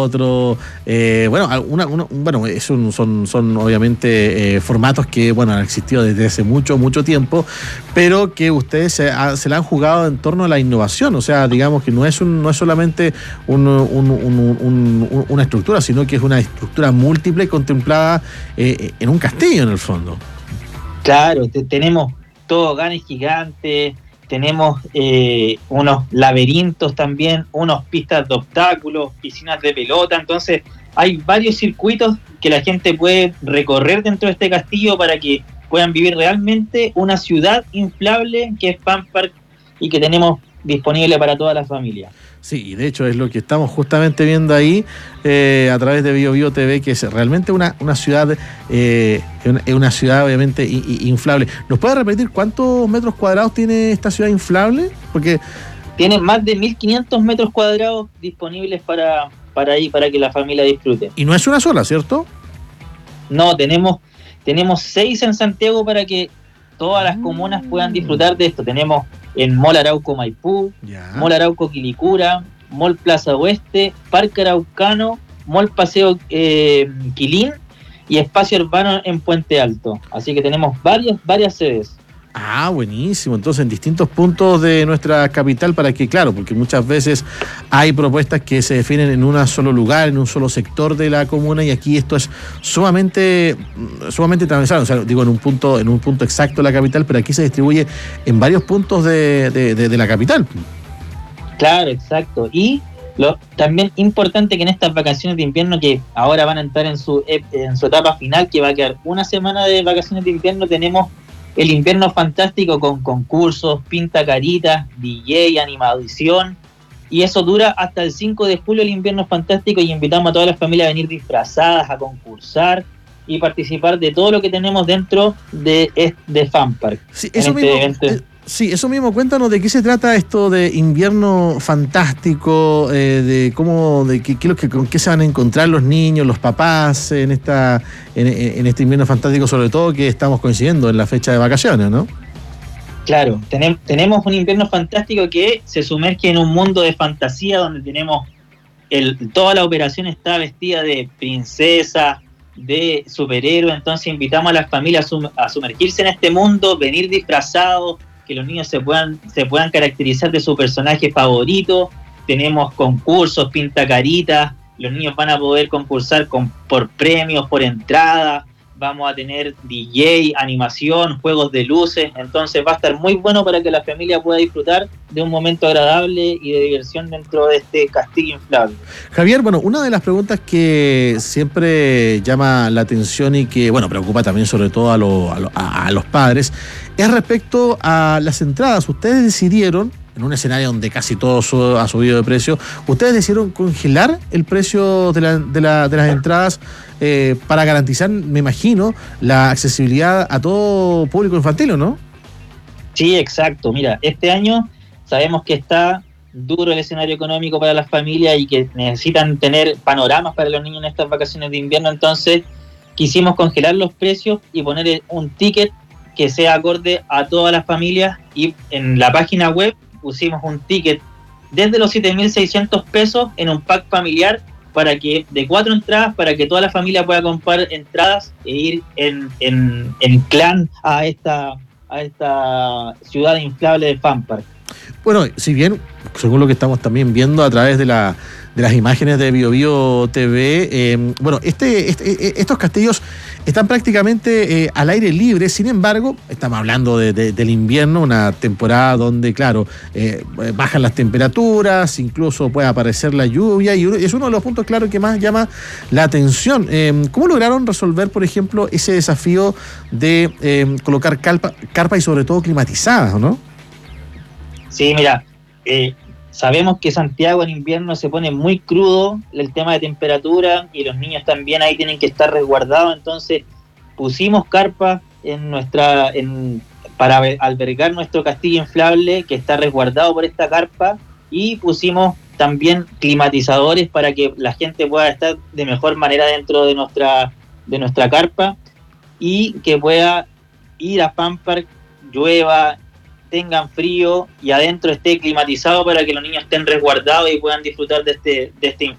otro, bueno, son obviamente solamente formatos que, han existido desde hace mucho tiempo, pero que ustedes se la han jugado en torno a la innovación. O sea, digamos que no es solamente una estructura, sino que es una estructura múltiple contemplada en un castillo en el fondo. Claro, tenemos toboganes gigantes, tenemos unos laberintos también, unas pistas de obstáculos, piscinas de pelota. Entonces hay varios circuitos que la gente puede recorrer dentro de este castillo para que puedan vivir realmente una ciudad inflable que es Fan Park y que tenemos disponible para toda la familia. Sí, y de hecho es lo que estamos justamente viendo ahí a través de BioBio TV, que es realmente una ciudad, una ciudad obviamente inflable. ¿Nos puede repetir cuántos metros cuadrados tiene esta ciudad inflable? Porque tiene más de 1.500 metros cuadrados disponibles para que la familia disfrute. Y no es una sola, ¿cierto? No, tenemos 6 en Santiago para que todas las comunas puedan disfrutar de esto. Tenemos en Mall Arauco Maipú, Mall Arauco Quilicura, Mall Plaza Oeste, Parque Araucano, Mall Paseo Quilín y Espacio Urbano en Puente Alto. Así que tenemos varias sedes. Ah, buenísimo. Entonces, en distintos puntos de nuestra capital, para que, claro, porque muchas veces hay propuestas que se definen en un solo lugar, en un solo sector de la comuna, y aquí esto es sumamente transversal. O sea, digo, en un punto exacto de la capital, pero aquí se distribuye en varios puntos de la capital. Claro, exacto. Y también importante que en estas vacaciones de invierno, que ahora van a entrar en su etapa final, que va a quedar una semana de vacaciones de invierno, tenemos el invierno fantástico con concursos, pinta caritas, DJ, animación, y eso dura hasta el 5 de julio el invierno fantástico, y invitamos a todas las familias a venir disfrazadas, a concursar y participar de todo lo que tenemos dentro de Fan Park. Sí, eso mismo, cuéntanos de qué se trata esto de invierno fantástico, con qué se van a encontrar los niños, los papás en este invierno fantástico, sobre todo que estamos coincidiendo en la fecha de vacaciones, ¿no? Claro, tenemos un invierno fantástico que se sumerge en un mundo de fantasía donde tenemos toda la operación está vestida de princesa, de superhéroe. Entonces invitamos a las familias a sumergirse en este mundo, venir disfrazados, que los niños se puedan caracterizar de su personaje favorito. Tenemos concursos, pintacaritas, los niños van a poder concursar por premios, por entrada, vamos a tener DJ, animación, juegos de luces. Entonces va a estar muy bueno para que la familia pueda disfrutar de un momento agradable y de diversión dentro de este castillo inflable. Javier, una de las preguntas que siempre llama la atención y que, preocupa también sobre todo a los padres, es respecto a las entradas. Ustedes decidieron, en un escenario donde casi todo ha subido de precio, ustedes decidieron congelar el precio de las entradas para garantizar, me imagino, la accesibilidad a todo público infantil, ¿no? Sí, exacto. Mira, este año sabemos que está duro el escenario económico para las familias y que necesitan tener panoramas para los niños en estas vacaciones de invierno. Entonces quisimos congelar los precios y poner un ticket que sea acorde a todas las familias, y en la página web pusimos un ticket desde los 7.600 pesos en un pack familiar de 4 entradas para que toda la familia pueda comprar entradas e ir en clan a esta ciudad inflable de Fan Park. Bueno, si bien, según lo que estamos también viendo a través de las imágenes de BioBio TV, estos castillos están prácticamente al aire libre. Sin embargo, estamos hablando del invierno, una temporada donde, claro, bajan las temperaturas, incluso puede aparecer la lluvia, y es uno de los puntos, claro, que más llama la atención. ¿Cómo lograron resolver, por ejemplo, ese desafío de colocar carpa y sobre todo climatizadas, ¿no? Sí, mira, sabemos que Santiago en invierno se pone muy crudo el tema de temperatura, y los niños también ahí tienen que estar resguardados. Entonces pusimos carpa para albergar nuestro castillo inflable, que está resguardado por esta carpa, y pusimos también climatizadores para que la gente pueda estar de mejor manera dentro de nuestra carpa y que pueda ir a Fan Park, llueva, tengan frío y adentro esté climatizado para que los niños estén resguardados y puedan disfrutar de este